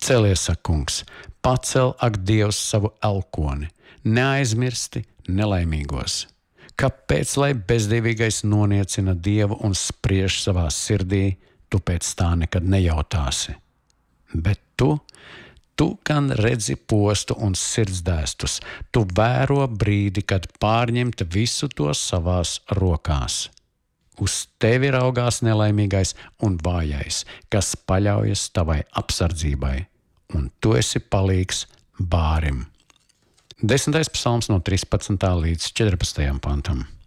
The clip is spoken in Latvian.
Celies, ak, kungs, pacel, ak, Dievs, savu elkoni, neaizmirsti nelaimīgos. Kāpēc, lai bezdīvīgais noniecina Dievu un spriež savā sirdī, tu pēc tā nekad nejautāsi? Bet tu gan redzi postu un sirdsdēstus, tu vēro brīdi, kad pārņemt visu to savās rokās. Uz tevi raugās nelaimīgais un vājais, kas paļaujas tavai apsardzībai, un tu esi palīgs bārim. 10. psalms no 13. līdz 14. pantam.